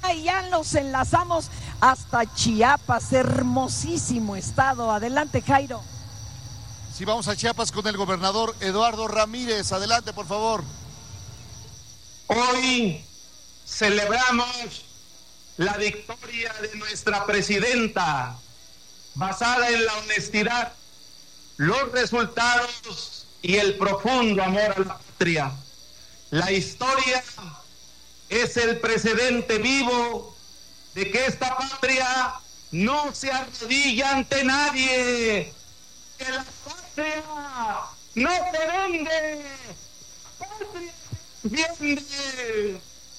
y ya los enlazamos hasta Chiapas, hermosísimo estado. Adelante, Jairo. Sí, vamos a Chiapas con el gobernador Eduardo Ramírez. Adelante, por favor. Hoy celebramos la victoria de nuestra presidenta, basada en la honestidad, los resultados y el profundo amor a la patria. La historia es el precedente vivo de que esta patria no se arrodilla ante nadie, que la patria no se vende, la patria se defiende.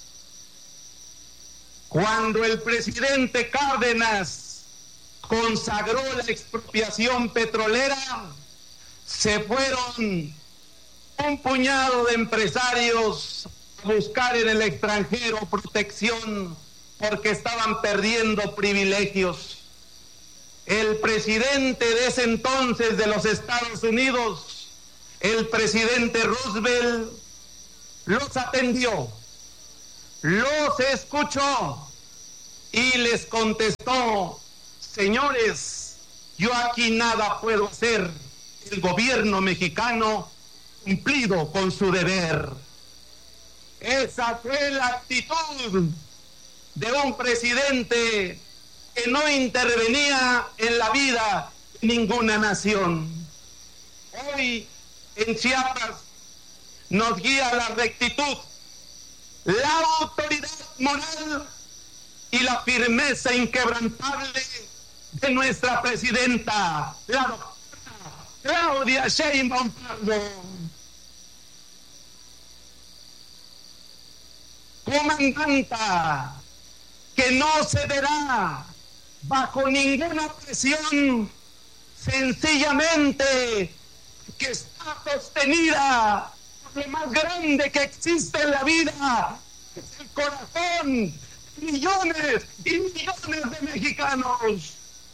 Cuando el presidente Cárdenas consagró la expropiación petrolera, se fueron un puñado de empresarios a buscar en el extranjero protección porque estaban perdiendo privilegios. El presidente de ese entonces de los Estados Unidos, el presidente Roosevelt, los atendió, los escuchó y les contestó: señores, yo aquí nada puedo hacer. El gobierno mexicano cumplido con su deber. Esa fue la actitud de un presidente que no intervenía en la vida de ninguna nación. Hoy en Chiapas nos guía la rectitud, la autoridad moral y la firmeza inquebrantable de nuestra presidenta, la doctora Claudia Sheinbaum Pardo. Comandanta, que no cederá bajo ninguna presión, sencillamente que está sostenida por lo más grande que existe en la vida, es el corazón de millones y millones de mexicanos.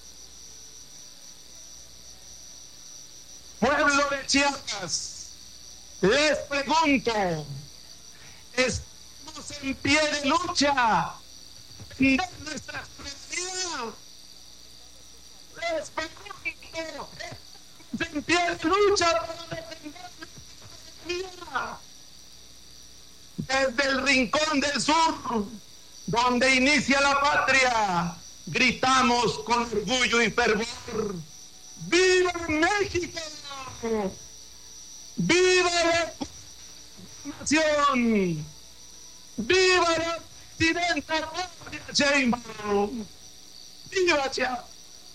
Pueblo de Chiapas, les pregunto, ¿estamos en pie de lucha de nuestra expresión? Les pregunto, ¿estamos en pie de lucha para defender nuestra vida? Desde el rincón del sur, donde inicia la patria, gritamos con orgullo y fervor: ¡Viva México! ¡Viva la nación! ¡Viva la presidenta Claudia Sheinbaum! ¡Viva Chiapas!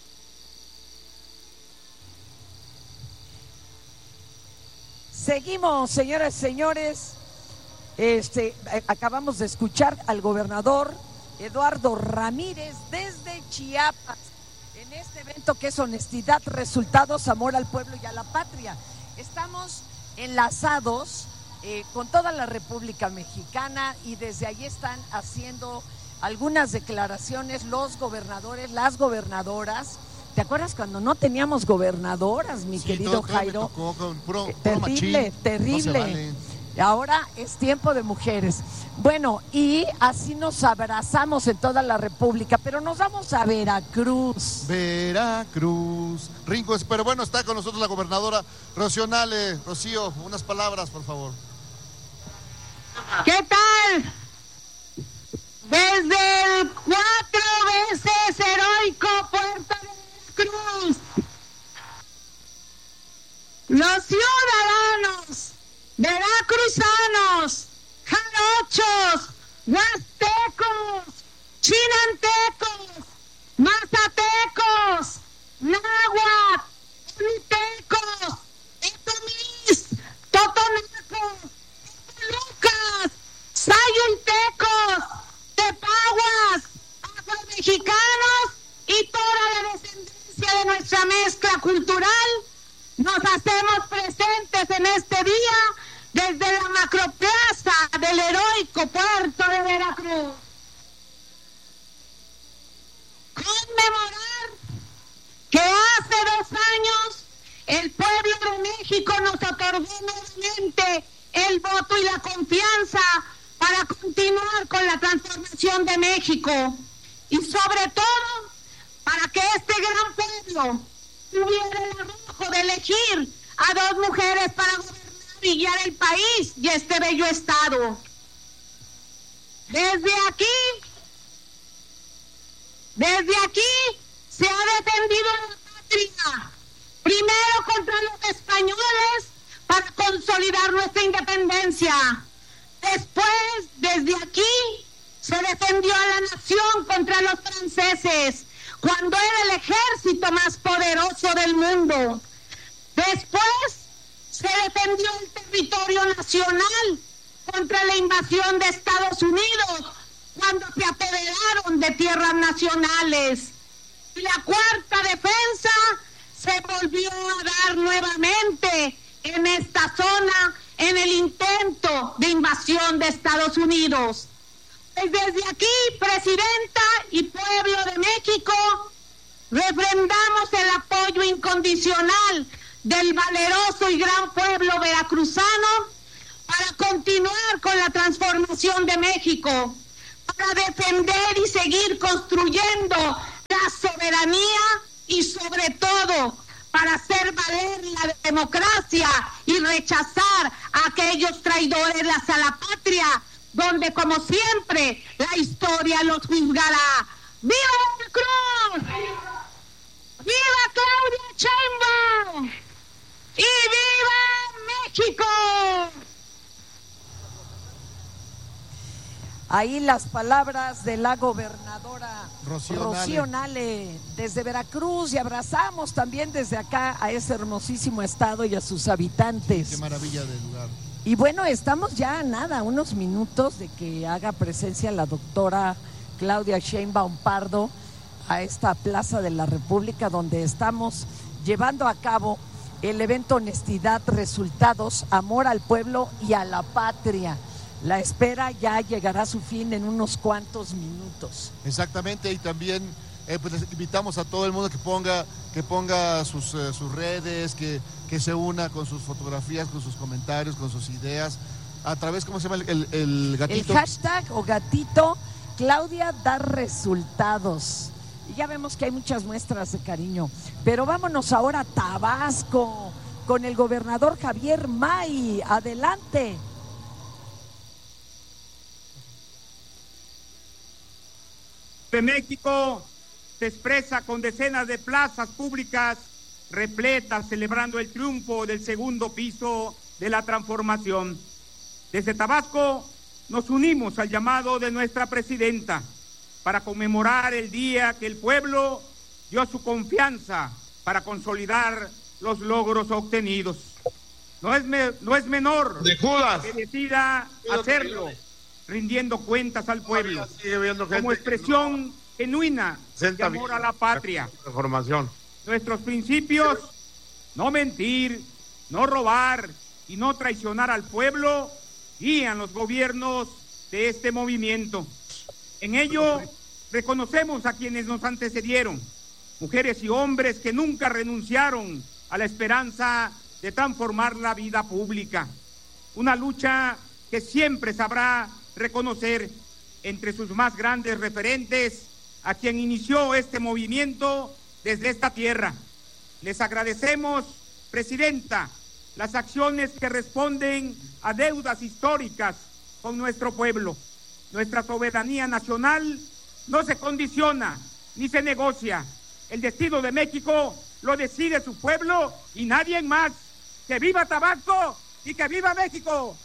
Seguimos, señoras y señores. Acabamos de escuchar al gobernador Eduardo Ramírez desde Chiapas, en este evento que es honestidad, resultados, amor al pueblo y a la patria. Estamos enlazados con toda la República Mexicana y desde allí están haciendo algunas declaraciones los gobernadores, las gobernadoras. ¿Te acuerdas cuando no teníamos gobernadoras, mi querido Jairo? Terrible, terrible. No se vale. Ahora es tiempo de mujeres. Bueno, y así nos abrazamos en toda la República, pero nos vamos a Veracruz. Veracruz. Ringo, pero bueno, está con nosotros la gobernadora Rocío Nale. Rocío, unas palabras, por favor. ¿Qué tal? Desde el 4 veces heroico Puerto de Veracruz, los ciudadanos veracruzanos, jarochos, huastecos, chinantecos, mazatecos, náhuatl, olitecos, etomís, totonacos, tolucas, sayultecos, tepahuas, afromexicanos y toda la descendencia de nuestra mezcla cultural, nos hacemos presentes en este día desde la macroplaza del heroico puerto de Veracruz. Conmemorar que hace 2 años el pueblo de México nos otorgó nuevamente el voto y la confianza para continuar con la transformación transformación de México y sobre todo para que este gran pueblo tuviera el arrojo de elegir a dos mujeres para gobernar y guiar el país y este bello estado. Desde aquí se ha defendido la patria, primero contra los españoles para consolidar nuestra independencia. Después, desde aquí, se defendió a la nación contra los franceses, cuando era el ejército más poderoso del mundo. Después, se defendió el territorio nacional contra la invasión de Estados Unidos, cuando se apoderaron de tierras nacionales. Y la cuarta defensa se volvió a dar nuevamente en esta zona, en el intento de invasión de Estados Unidos. Pues desde aquí, Presidenta y pueblo de México, refrendamos el apoyo incondicional del valeroso y gran pueblo veracruzano para continuar con la transformación de México, para defender y seguir construyendo la soberanía y sobre todo para hacer valer la democracia y rechazar a aquellos traidores a la patria, donde como siempre la historia los juzgará. ¡Viva Veracruz! ¡Viva Claudia Sheinbaum! ¡Y viva México! Ahí las palabras de la gobernadora Rocío Nale desde Veracruz, y abrazamos también desde acá a ese hermosísimo estado y a sus habitantes. Qué maravilla de lugar. Y bueno, estamos ya a nada, unos minutos de que haga presencia la doctora Claudia Sheinbaum Pardo a esta Plaza de la República, donde estamos llevando a cabo el evento Honestidad, Resultados, Amor al Pueblo y a la Patria. La espera ya llegará a su fin en unos cuantos minutos. Exactamente, y también pues les invitamos a todo el mundo que ponga sus redes, que se una con sus fotografías, con sus comentarios, con sus ideas, a través, ¿cómo se llama el gatito? El hashtag o gatito, Claudia da resultados. Y ya vemos que hay muchas muestras de cariño. Pero vámonos ahora a Tabasco con el gobernador Javier May. Adelante. De México se expresa con decenas de plazas públicas repletas, celebrando el triunfo del segundo piso de la transformación. Desde Tabasco nos unimos al llamado de nuestra presidenta para conmemorar el día que el pueblo dio su confianza para consolidar los logros obtenidos. No es menor que decida hacerlo, rindiendo cuentas al pueblo, como expresión genuina de amor a la patria. Nuestros principios: no mentir, no robar y no traicionar al pueblo, guían los gobiernos de este movimiento. En ello reconocemos a quienes nos antecedieron, mujeres y hombres que nunca renunciaron a la esperanza de transformar la vida pública. Una lucha que siempre sabrá reconocer entre sus más grandes referentes a quien inició este movimiento desde esta tierra. Les agradecemos, Presidenta, las acciones que responden a deudas históricas con nuestro pueblo. Nuestra soberanía nacional no se condiciona ni se negocia. El destino de México lo decide su pueblo y nadie más. ¡Que viva Tabasco y que viva México!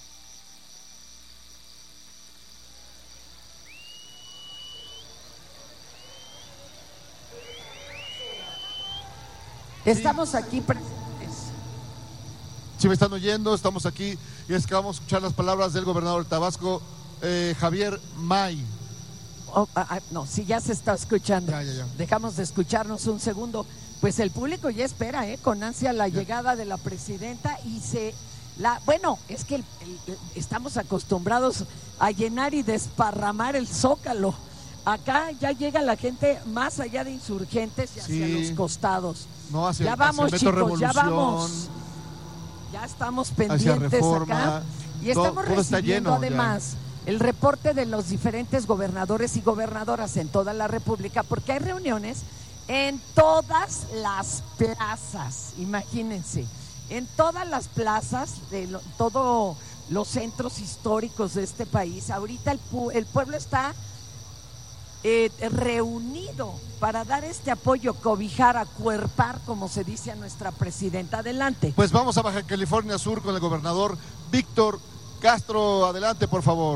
Estamos aquí presentes. Si me están oyendo, estamos aquí y es que vamos a escuchar las palabras del gobernador de Tabasco, Javier May. No, si ya se está escuchando. Ya. Dejamos de escucharnos un segundo. Pues el público ya espera con ansia la llegada de la presidenta y bueno, es que estamos acostumbrados a llenar y desparramar el Zócalo. Acá ya llega la gente más allá de Insurgentes y hacia los costados. No, ya vamos, hacia chicos, ya vamos. Ya estamos pendientes Reforma, acá y estamos recibiendo además el reporte de los diferentes gobernadores y gobernadoras en toda la República, porque hay reuniones en todas las plazas, imagínense, en todas las plazas de todos los centros históricos de este país. Ahorita el pueblo está reunido para dar este apoyo, cobijar, acuerpar, como se dice a nuestra presidenta. Adelante. Pues vamos a Baja California Sur con el gobernador Víctor Castro. Adelante, por favor.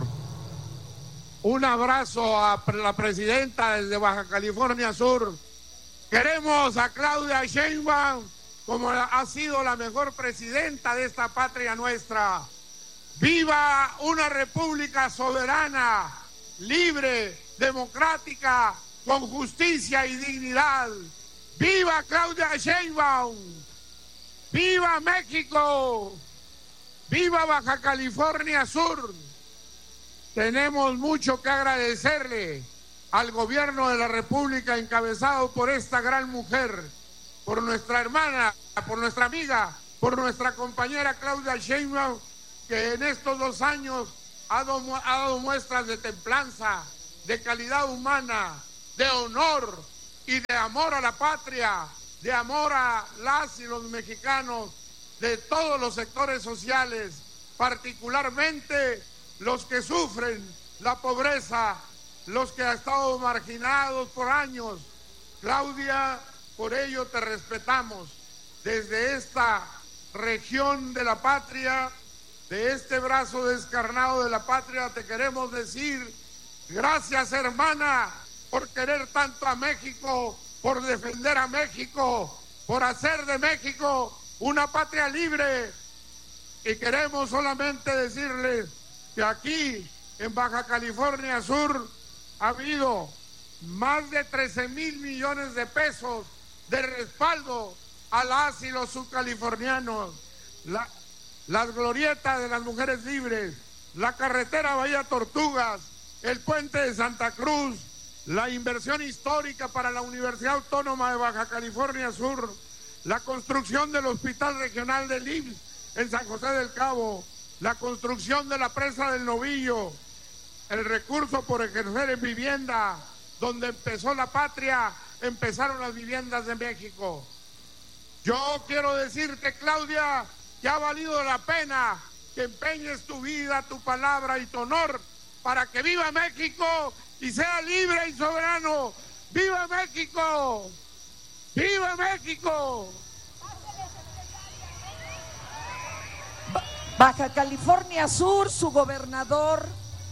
Un abrazo a la presidenta desde Baja California Sur. Queremos a Claudia Sheinbaum como ha sido la mejor presidenta de esta patria nuestra. ¡Viva una república soberana, libre, democrática, con justicia y dignidad! ¡Viva Claudia Sheinbaum! ¡Viva México! ¡Viva Baja California Sur! Tenemos mucho que agradecerle al gobierno de la República encabezado por esta gran mujer, por nuestra hermana, por nuestra amiga, por nuestra compañera Claudia Sheinbaum, que en estos 2 años ha dado muestras de templanza, de calidad humana, de honor y de amor a la patria, de amor a las y los mexicanos de todos los sectores sociales, particularmente los que sufren la pobreza, los que han estado marginados por años. Claudia, por ello te respetamos. Desde esta región de la patria, de este brazo descarnado de la patria, te queremos decir gracias, hermana, por querer tanto a México, por defender a México, por hacer de México una patria libre. Y queremos solamente decirles que aquí en Baja California Sur ha habido más de 13,000 millones de pesos de respaldo a las y los subcalifornianos. Las glorietas de las mujeres libres, la carretera Bahía Tortugas, el puente de Santa Cruz, la inversión histórica para la Universidad Autónoma de Baja California Sur, la construcción del Hospital Regional del IMSS en San José del Cabo, la construcción de la presa del Novillo, el recurso por ejercer en vivienda, donde empezó la patria, empezaron las viviendas de México. Yo quiero decirte, Claudia, que ha valido la pena que empeñes tu vida, tu palabra y tu honor para que viva México y sea libre y soberano. ¡Viva México! ¡Viva México! Baja California Sur, su gobernador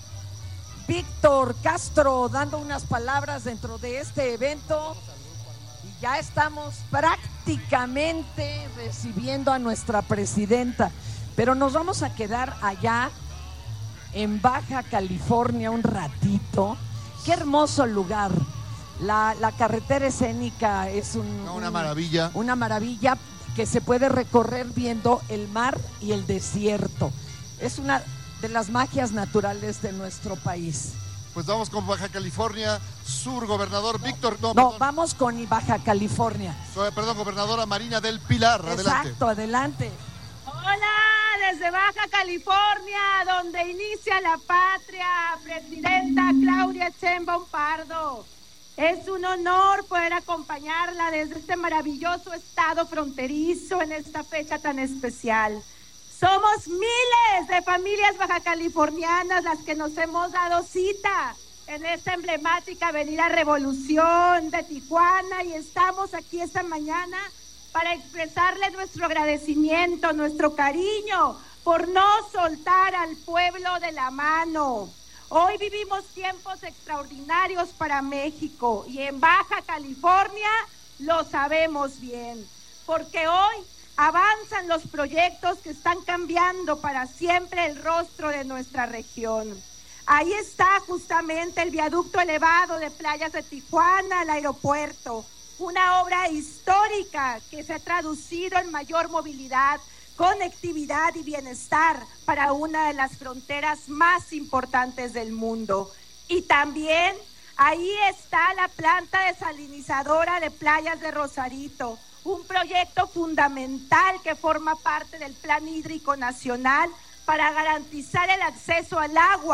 Víctor Castro dando unas palabras dentro de este evento, y ya estamos prácticamente recibiendo a nuestra presidenta, pero nos vamos a quedar allá en Baja California un ratito. Qué hermoso lugar. La carretera escénica es una maravilla. Una maravilla que se puede recorrer viendo el mar y el desierto. Es una de las magias naturales de nuestro país. Pues vamos con Baja California Sur, gobernador Víctor. No, vamos con Baja California. Perdón, gobernadora Marina del Pilar. Adelante. Exacto, adelante. Hola, desde Baja California, donde inicia la patria, presidenta Claudia Sheinbaum Pardo. Es un honor poder acompañarla desde este maravilloso estado fronterizo en esta fecha tan especial. Somos miles de familias bajacalifornianas las que nos hemos dado cita en esta emblemática avenida Revolución de Tijuana, y estamos aquí esta mañana para expresarle nuestro agradecimiento, nuestro cariño por no soltar al pueblo de la mano. Hoy vivimos tiempos extraordinarios para México y en Baja California lo sabemos bien, porque hoy avanzan los proyectos que están cambiando para siempre el rostro de nuestra región. Ahí está justamente el viaducto elevado de Playas de Tijuana al aeropuerto, una obra histórica que se ha traducido en mayor movilidad, conectividad y bienestar para una de las fronteras más importantes del mundo. Y también ahí está la planta desalinizadora de Playas de Rosarito, un proyecto fundamental que forma parte del Plan Hídrico Nacional para garantizar el acceso al agua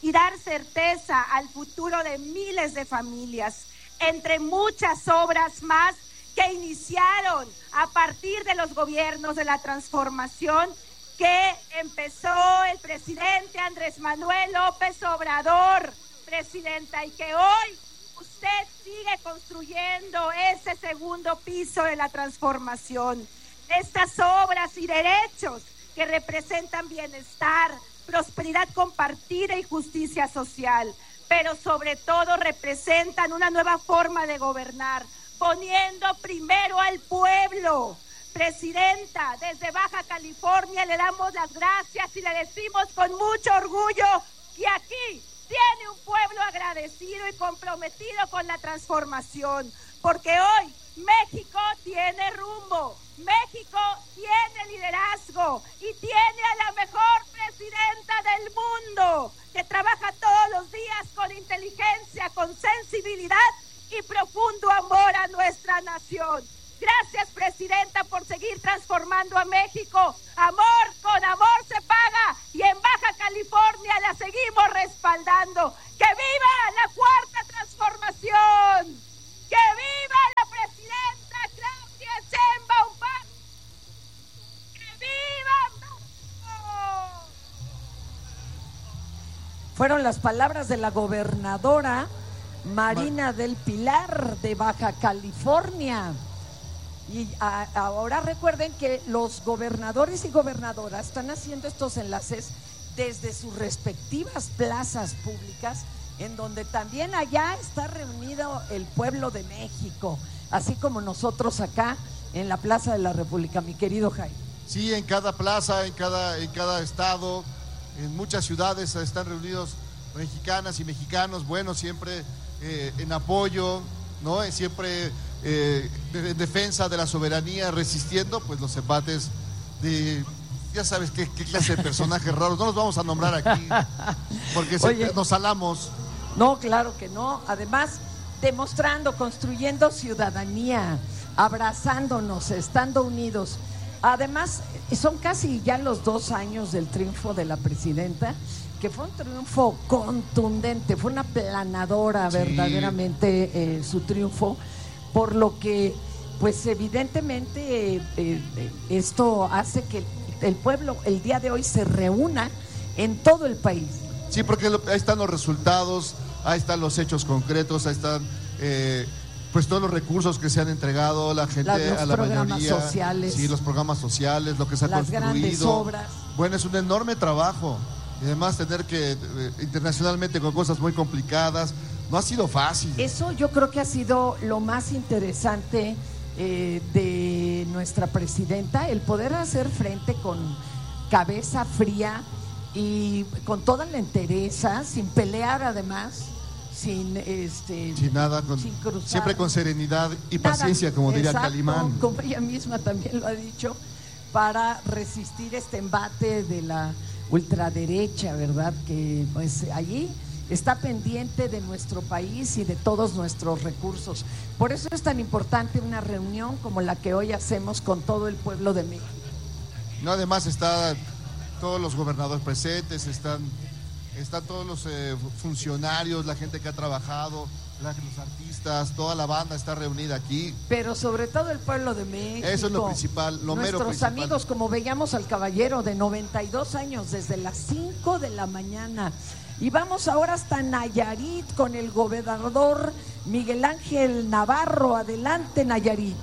y dar certeza al futuro de miles de familias, entre muchas obras más que iniciaron a partir de los gobiernos de la transformación que empezó el presidente Andrés Manuel López Obrador, presidenta, y que hoy usted sigue construyendo ese segundo piso de la transformación. Estas obras y derechos que representan bienestar, prosperidad compartida y justicia social, pero sobre todo representan una nueva forma de gobernar, poniendo primero al pueblo. Presidenta, desde Baja California le damos las gracias y le decimos con mucho orgullo que aquí tiene un pueblo agradecido y comprometido con la transformación, porque hoy México tiene rumbo, México tiene liderazgo y tiene a la mejor presidenta del mundo, que trabaja todos los días con inteligencia, con sensibilidad y profundo amor a nuestra nación. Gracias, presidenta, por seguir transformando a México. Amor con amor se paga y en Baja California la seguimos respaldando. ¡Que viva la cuarta transformación! ¡Que viva la presidenta Claudia Sheinbaum! ¡Que viva México! Fueron las palabras de la gobernadora Marina del Pilar de Baja California. Y ahora recuerden que los gobernadores y gobernadoras están haciendo estos enlaces desde sus respectivas plazas públicas, en donde también allá está reunido el pueblo de México, así como nosotros acá en la Plaza de la República, mi querido Jaime. Sí, en cada plaza, en cada estado, en muchas ciudades están reunidos mexicanas y mexicanos, bueno, siempre en apoyo, ¿no? Siempre en defensa de la soberanía, resistiendo pues los embates de, ya sabes qué clase de personajes raros, no los vamos a nombrar aquí, porque nos salamos. No, claro que no, además demostrando, construyendo ciudadanía, abrazándonos, estando unidos. Además, son casi ya los 2 años del triunfo de la presidenta, que fue un triunfo contundente, fue una aplanadora verdaderamente su triunfo, por lo que pues evidentemente esto hace que el pueblo el día de hoy se reúna en todo el país. Sí, porque ahí están los resultados, ahí están los hechos concretos, ahí están pues todos los recursos que se han entregado, la gente a la mayoría, sociales, sí, los programas sociales, lo que se ha construido, las grandes obras. Bueno, es un enorme trabajo. Y además tener que internacionalmente con cosas muy complicadas, no ha sido fácil. Eso yo creo que ha sido lo más interesante de nuestra presidenta, el poder hacer frente con cabeza fría y con toda la entereza, sin pelear además, sin nada, sin cruzar, siempre con serenidad y paciencia, como diría Calimán. Como ella misma también lo ha dicho, para resistir este embate de la ultraderecha, ¿verdad? Que pues allí está pendiente de nuestro país y de todos nuestros recursos. Por eso es tan importante una reunión como la que hoy hacemos con todo el pueblo de México. No, además están todos los gobernadores presentes, están todos los funcionarios, la gente que ha trabajado, los artistas, toda la banda está reunida aquí. Pero sobre todo el pueblo de México. Eso es lo principal, lo mero principal. Nuestros amigos, como veíamos al caballero de 92 años, desde las 5 de la mañana. Y vamos ahora hasta Nayarit con el gobernador Miguel Ángel Navarro. Adelante, Nayarit.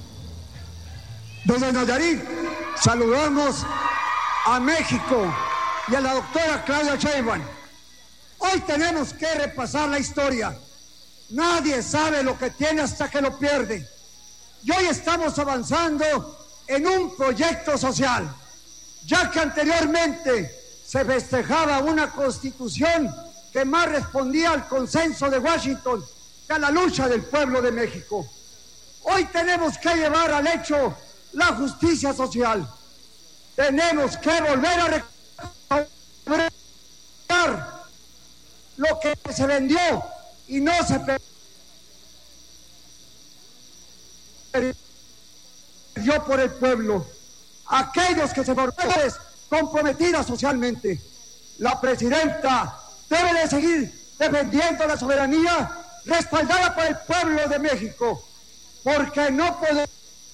Desde Nayarit saludamos a México y a la doctora Claudia Sheinbaum. Hoy tenemos que repasar la historia. Nadie sabe lo que tiene hasta que lo pierde. Y hoy estamos avanzando en un proyecto social, ya que anteriormente se festejaba una constitución que más respondía al consenso de Washington que a la lucha del pueblo de México. Hoy tenemos que llevar al hecho la justicia social. Tenemos que volver a recuperar lo que se vendió y no se perdió por el pueblo. Aquellos que se volvieron comprometidas socialmente. La presidenta debe de seguir defendiendo la soberanía respaldada por el pueblo de México, porque no podemos.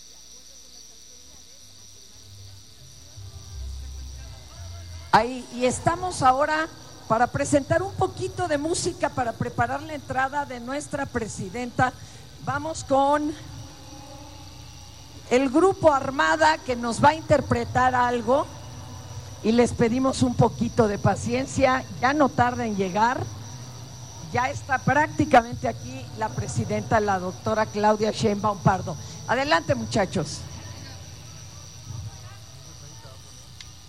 Ahí, y estamos ahora para presentar un poquito de música para preparar la entrada de nuestra presidenta. Vamos con el grupo Armada, que nos va a interpretar algo, y les pedimos un poquito de paciencia, ya no tarda en llegar. Ya está prácticamente aquí la presidenta, la doctora Claudia Sheinbaum Pardo. Adelante, muchachos.